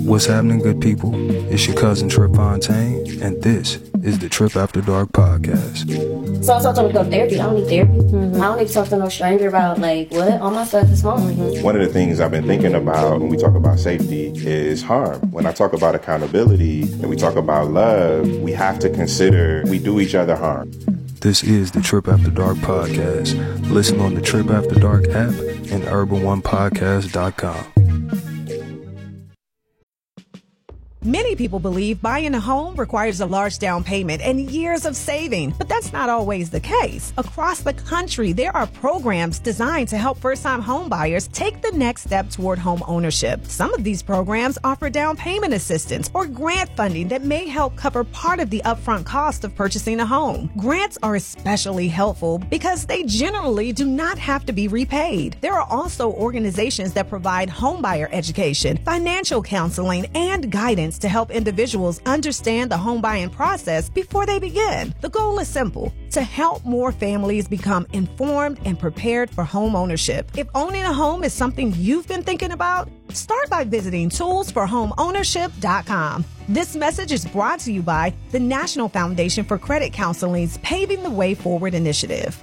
What's happening, good people? It's your cousin Trip Fontaine, and this is the Trip After Dark podcast. So I told me to go to therapy. I don't need therapy. I don't need to talk to no stranger about, like, what? All my stuff is fine. One of the things I've been thinking about when we talk about safety is harm. When I talk about accountability and we talk about love, we have to consider we do each other harm. This is the Trip After Dark podcast. Listen on the Trip After Dark app and urban1podcast.com. Many people believe buying a home requires a large down payment and years of saving, but that's not always the case. Across the country, there are programs designed to help first-time home buyers take the next step toward home ownership. Some of these programs offer down payment assistance or grant funding that may help cover part of the upfront cost of purchasing a home. Grants are especially helpful because they generally do not have to be repaid. There are also organizations that provide homebuyer education, financial counseling, and guidance to help individuals understand the home buying process before they begin. The goal is simple: to help more families become informed and prepared for home ownership. If owning a home is something you've been thinking about, start by visiting toolsforhomeownership.com. This message is brought to you by the National Foundation for Credit Counseling's Paving the Way Forward initiative.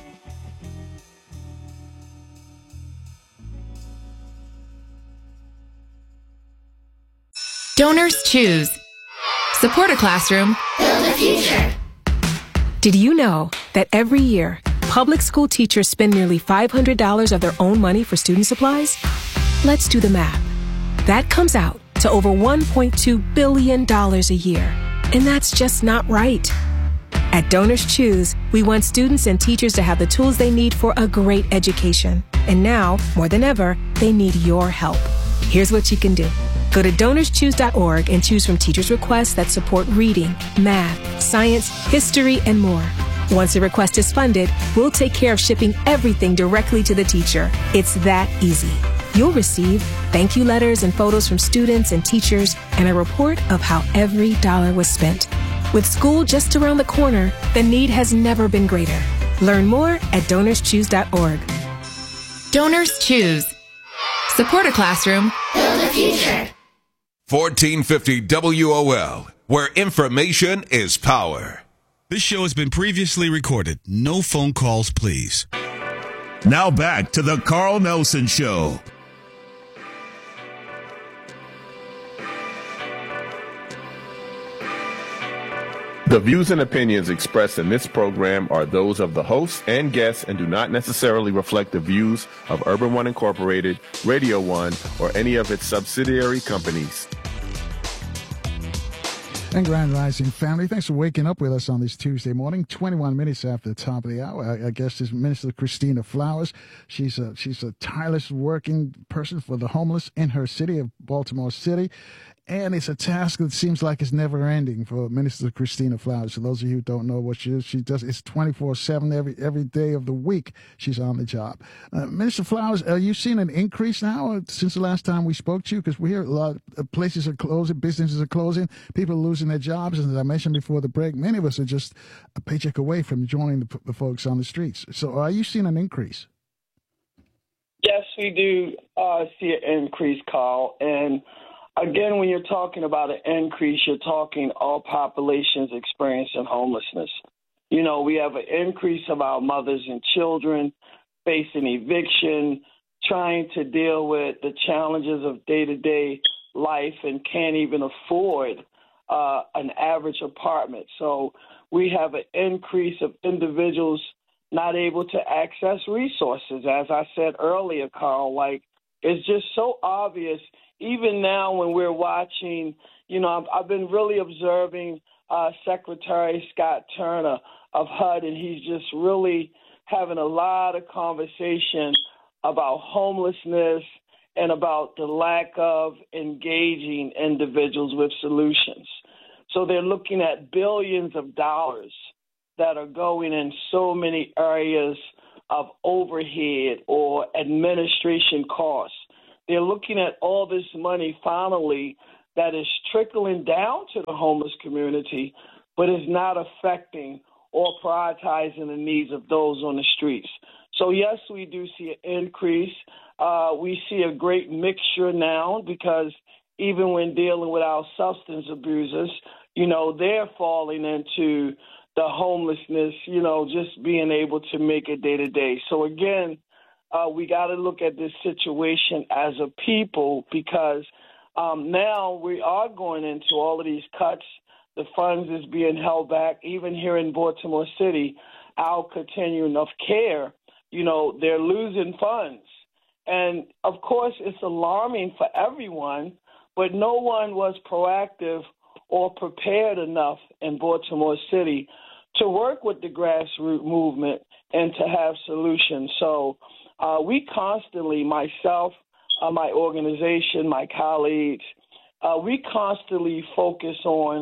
Donors choose. Support a classroom. Build a future. Did you know that every year, public school teachers spend nearly $500 of their own money for student supplies? Let's do the math. That comes out to over $1.2 billion a year. And that's just not right. At Donors Choose, we want students and teachers to have the tools they need for a great education. And now, more than ever, they need your help. Here's what you can do. Go to DonorsChoose.org and choose from teachers' requests that support reading, math, science, history, and more. Once a request is funded, we'll take care of shipping everything directly to the teacher. It's that easy. You'll receive thank you letters and photos from students and teachers and a report of how every dollar was spent. With school just around the corner, the need has never been greater. Learn more at DonorsChoose.org. Donors choose. Support a classroom. Build a future. 1450 WOL, where information is power. This show has been previously recorded. No phone calls, please. Now back to the Carl Nelson Show. The views and opinions expressed in this program are those of the host and guests and do not necessarily reflect the views of Urban One Incorporated, Radio One, or any of its subsidiary companies. And Grand Rising family, thanks for waking up with us on this Tuesday morning, 21 minutes after the top of the hour. Our guest is Minister Christina Flowers. She's a tireless working person for the homeless in her city of Baltimore City. And it's a task that seems like it's never ending for Minister Christina Flowers. For those of you who don't know what she does, it's 24/7 every day of the week she's on the job. Minister Flowers, are you seeing an increase now since the last time we spoke to you? Because we hear a lot of places are closing, businesses are closing, people are losing their jobs. And as I mentioned before the break, many of us are just a paycheck away from joining the folks on the streets. So are you seeing an increase? Yes, we do see an increase, Carl. And again, when you're talking about an increase, you're talking all populations experiencing homelessness. You know, we have an increase of our mothers and children facing eviction, trying to deal with the challenges of day-to-day life and can't even afford an average apartment. So we have an increase of individuals not able to access resources. As I said earlier, Carl, like, it's just so obvious. Even now when we're watching, you know, I've been really observing Secretary Scott Turner of HUD, and he's just really having a lot of conversation about homelessness and about the lack of engaging individuals with solutions. So they're looking at billions of dollars that are going in so many areas of overhead or administration costs. They're looking at all this money finally that is trickling down to the homeless community, but is not affecting or prioritizing the needs of those on the streets. So, yes, we do see an increase. We see a great mixture now because even when dealing with our substance abusers, they're falling into the homelessness, just being able to make it day to day. So again, we got to look at this situation as a people, because now we are going into all of these cuts. The funds is being held back. Even here in Baltimore City, our continuum of care, they're losing funds. And, of course, it's alarming for everyone, but no one was proactive or prepared enough in Baltimore City to work with the grassroots movement and to have solutions. So we constantly, myself, my organization, my colleagues, we constantly focus on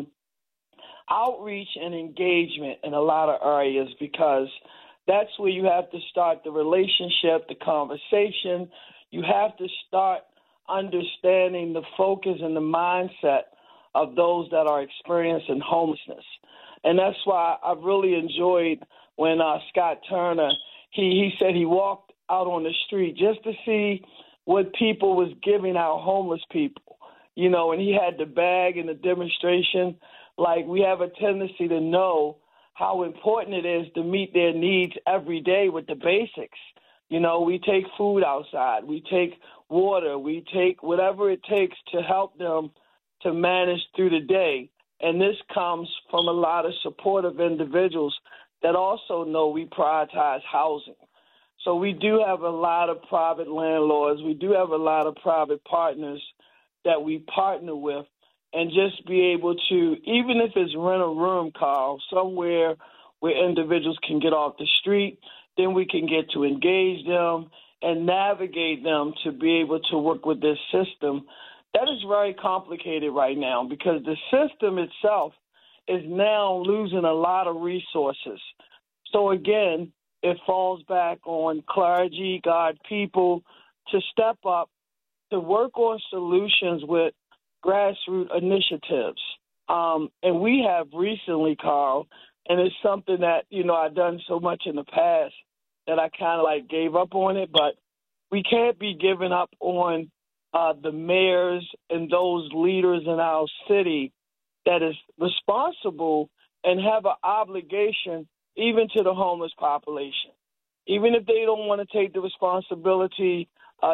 outreach and engagement in a lot of areas, because that's where you have to start the relationship, the conversation. You have to start understanding the focus and the mindset of those that are experiencing homelessness. And that's why I've really enjoyed when Scott Turner, he said he walked out on the street just to see what people was giving out homeless people, and he had the bag and the demonstration. Like, we have a tendency to know how important it is to meet their needs every day with the basics. We take food outside, we take water, we take whatever it takes to help them to manage through the day. And this comes from a lot of supportive individuals that also know we prioritize housing. So we do have a lot of private landlords. We do have a lot of private partners that we partner with, and just be able to, even if it's rent a room, Carl, somewhere where individuals can get off the street, then we can get to engage them and navigate them to be able to work with this system. That is very complicated right now, because the system itself is now losing a lot of resources. So again, it falls back on clergy, God, people to step up, to work on solutions with grassroots initiatives. And we have recently, Carl, and it's something that, I've done so much in the past that I kind of gave up on it, but we can't be giving up on the mayors and those leaders in our city that is responsible and have an obligation even to the homeless population. Even if they don't want to take the responsibility,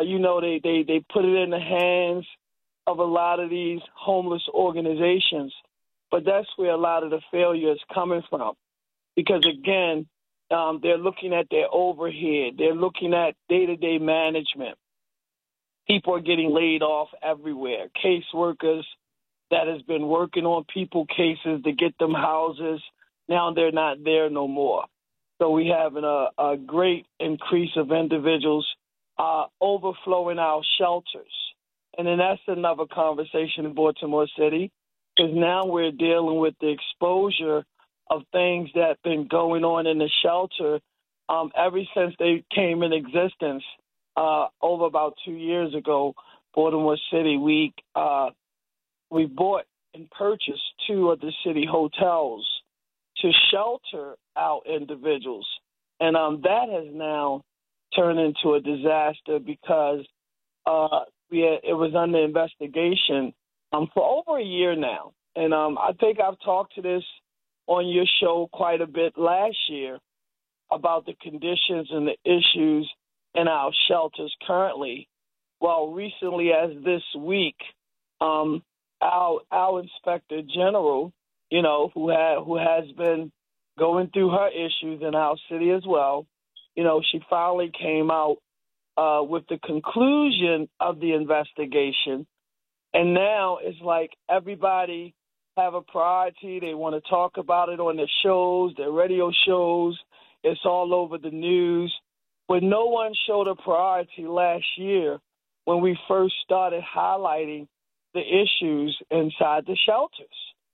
they put it in the hands of a lot of these homeless organizations. But that's where a lot of the failure is coming from. Because, again, they're looking at their overhead. They're looking at day-to-day management. People are getting laid off everywhere. Caseworkers that has been working on people cases to get them houses, now they're not there no more. So we have a great increase of individuals overflowing our shelters. And then that's another conversation in Baltimore City, because now we're dealing with the exposure of things that have been going on in the shelter ever since they came in existence over about 2 years ago. Baltimore City, we bought and purchased 2 of the city hotels to shelter our individuals. And that has now turned into a disaster because it was under investigation for over a year now. And I think I've talked to this on your show quite a bit last year about the conditions and the issues in our shelters currently. Well, recently as this week, our Inspector General, who has been going through her issues in our city as well, she finally came out with the conclusion of the investigation. And now it's like everybody have a priority. They want to talk about it on their shows, their radio shows. It's all over the news. But no one showed a priority last year when we first started highlighting the issues inside the shelters.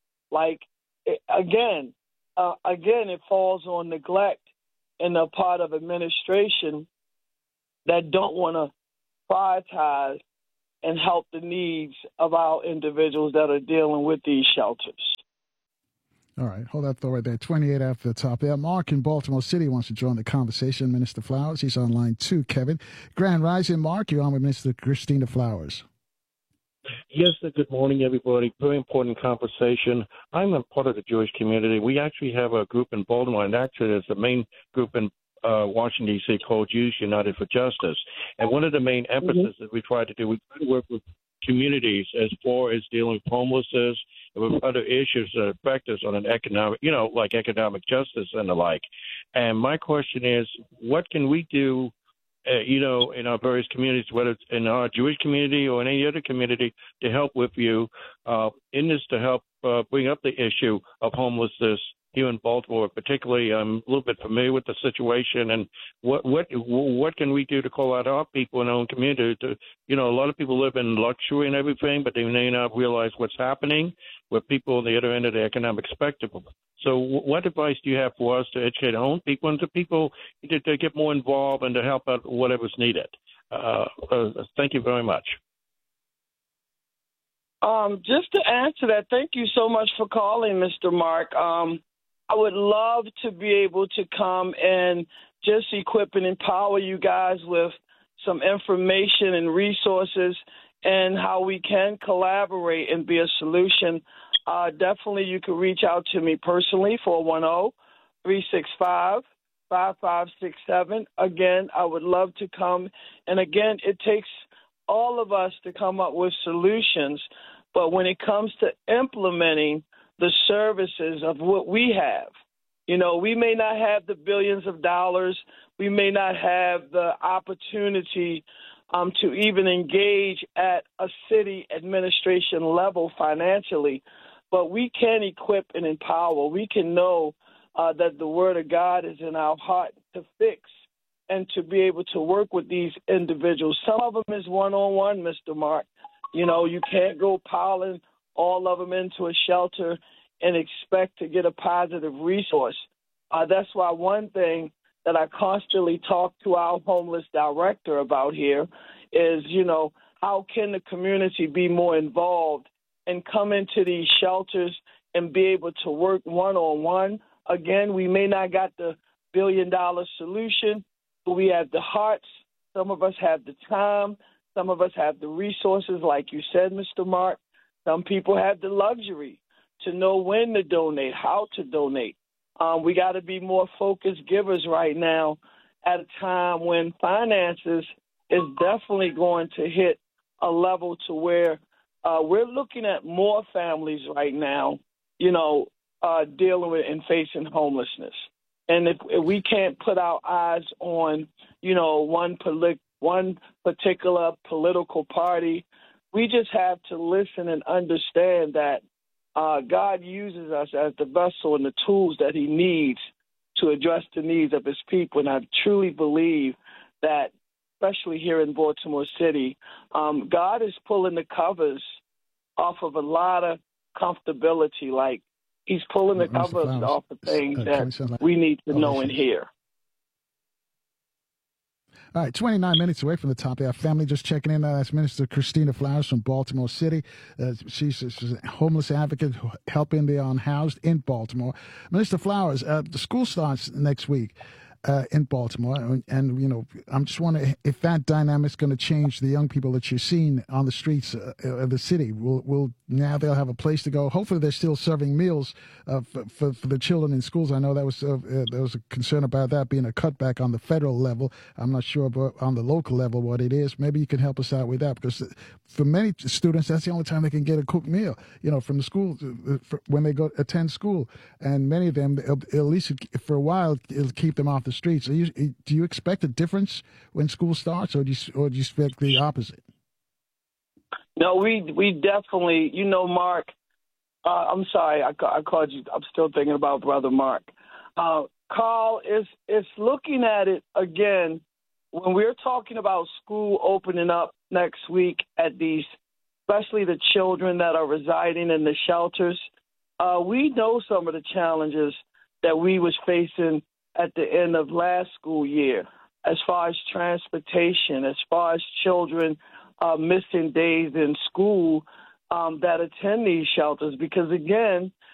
Again, it falls on neglect in the part of administration that don't want to prioritize and help the needs of our individuals that are dealing with these shelters. All right, hold that thought right there. 28 after the top. Yeah, Mark in Baltimore City wants to join the conversation. Minister Flowers, he's on line 2, Kevin. Grand Rising, Mark, you're on with Minister Christina Flowers. Yes, good morning, everybody. Very important conversation. I'm a part of the Jewish community. We actually have a group in Baltimore, and actually there's a main group in Washington, D.C. called Jews United for Justice. And one of the main emphasis that we try to do, we try to work with communities as far as dealing with homelessness and with other issues that affect us on an economic, like economic justice and the like. And my question is, what can we do in our various communities, whether it's in our Jewish community or in any other community, to help with you in this, to help bring up the issue of homelessness here in Baltimore? Particularly, I'm a little bit familiar with the situation, and what can we do to call out our people in our own community? A lot of people live in luxury and everything, but they may not realize what's happening with people on the other end of the economic spectrum. So what advice do you have for us to educate our own people and to people to get more involved and to help out whatever's needed? Thank you very much. Just to answer that, thank you so much for calling, Mr. Mark. I would love to be able to come and just equip and empower you guys with some information and resources and how we can collaborate and be a solution. Definitely you can reach out to me personally, 410-365-5567. Again, I would love to come. And again, it takes all of us to come up with solutions. But when it comes to implementing the services of what we have, we may not have the billions of dollars. We may not have the opportunity to even engage at a city administration level financially, but we can equip and empower. We can know that the Word of God is in our heart to fix and to be able to work with these individuals. Some of them is one-on-one, Mr. Mark. You can't go piling all of them into a shelter and expect to get a positive resource. That's why one thing that I constantly talk to our homeless director about here is, how can the community be more involved and come into these shelters and be able to work one-on-one? Again, we may not got the billion-dollar solution, but we have the hearts. Some of us have the time. Some of us have the resources, like you said, Mr. Mark. Some people have the luxury to know when to donate, how to donate. We got to be more focused givers right now at a time when finances is definitely going to hit a level to where we're looking at more families right now, dealing with and facing homelessness. And if we can't put our eyes on, one particular political party, we just have to listen and understand that God uses us as the vessel and the tools that he needs to address the needs of his people. And I truly believe that, especially here in Baltimore City, God is pulling the covers off of a lot of comfortability. Like he's pulling the covers off of things that we need to know and hear. All right, 29 minutes away from the top of our family. Just checking in. That's Minister Christina Flowers from Baltimore City. She's a homeless advocate helping the unhoused in Baltimore. Minister Flowers, the school starts next week in Baltimore, and I'm just wondering if that dynamic's going to change the young people that you're seeing on the streets of the city. Will now they'll have a place to go? Hopefully, they're still serving meals for the children in schools. I know there was a concern about that being a cutback on the federal level. I'm not sure about on the local level what it is. Maybe you can help us out with that, because for many students, that's the only time they can get a cooked meal, from the school when they go attend school, and many of them, at least for a while, it'll keep them off the streets. Do you expect a difference when school starts, or do you expect the opposite? No, we definitely, Mark, I'm sorry, I called you. I'm still thinking about Brother Mark. Carl, is looking at it again, when we're talking about school opening up next week at these, especially the children that are residing in the shelters, we know some of the challenges that we was facing at the end of last school year, as far as transportation, as far as children missing days in school that attend these shelters. Because, again,